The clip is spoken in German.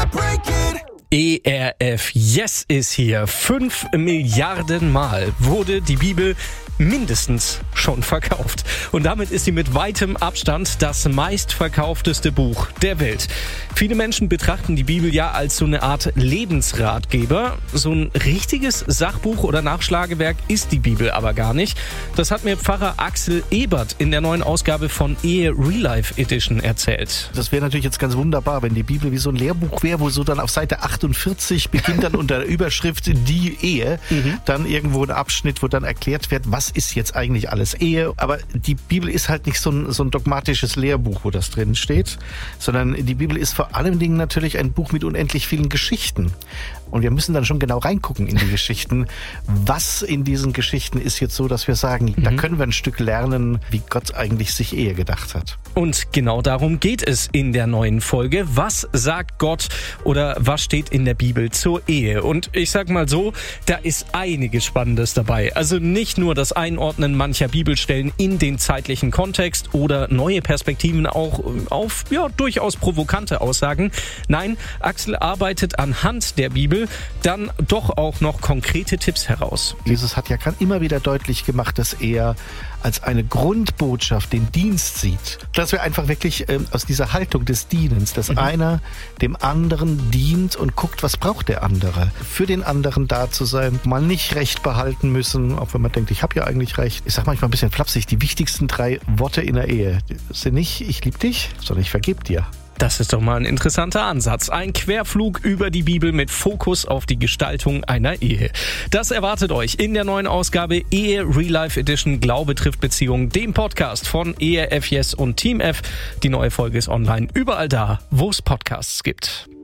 ERF Yes ist hier. 5 Milliarden Mal wurde die Bibel mindestens schon verkauft. Und damit ist sie mit weitem Abstand das meistverkaufteste Buch der Welt. Viele Menschen betrachten die Bibel ja als so eine Art Lebensratgeber. So ein richtiges Sachbuch oder Nachschlagewerk ist die Bibel aber gar nicht. Das hat mir Pfarrer Axel Ebert in der neuen Ausgabe von Ehe Real Life Edition erzählt. Das wäre natürlich jetzt ganz wunderbar, wenn die Bibel wie so ein Lehrbuch wäre, wo so dann auf Seite 48 beginnt dann unter der Überschrift die Ehe, dann irgendwo ein Abschnitt, wo dann erklärt wird, was ist jetzt eigentlich alles Ehe. Aber die Bibel ist halt nicht so ein dogmatisches Lehrbuch, wo das drin steht, sondern die Bibel ist vor allen Dingen natürlich ein Buch mit unendlich vielen Geschichten. Und wir müssen dann schon genau reingucken in die Geschichten. Was in diesen Geschichten ist jetzt so, dass wir sagen, da können wir ein Stück lernen, wie Gott eigentlich sich Ehe gedacht hat. Und genau darum geht es in der neuen Folge. Was sagt Gott oder was steht in der Bibel zur Ehe? Und ich sag mal so, da ist einiges Spannendes dabei. Also nicht nur das Einordnen mancher Bibelstellen in den zeitlichen Kontext oder neue Perspektiven auch auf durchaus provokante Aussagen. Nein, Axel arbeitet anhand der Bibel dann doch auch noch konkrete Tipps heraus. Jesus hat ja immer wieder deutlich gemacht, dass er als eine Grundbotschaft den Dienst sieht. Dass wir einfach wirklich aus dieser Haltung des Dienens, dass einer dem anderen dient und guckt, was braucht der andere. Für den anderen da zu sein, mal nicht Recht behalten müssen, auch wenn man denkt, ich habe ja eigentlich Recht. Ich sage manchmal ein bisschen flapsig, die wichtigsten 3 Worte in der Ehe sind nicht, ich liebe dich, sondern ich vergebe dir. Das ist doch mal ein interessanter Ansatz. Ein Querflug über die Bibel mit Fokus auf die Gestaltung einer Ehe. Das erwartet euch in der neuen Ausgabe Ehe Real Life Edition Glaube trifft Beziehung, dem Podcast von ERF Yes und Team F. Die neue Folge ist online überall da, wo es Podcasts gibt.